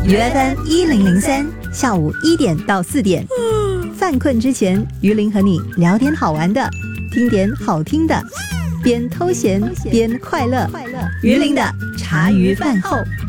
UFM1003，下午1点到4点。犯困之前，于林和你聊点好玩的，听点好听的，边偷闲边快乐。于林的茶余饭后。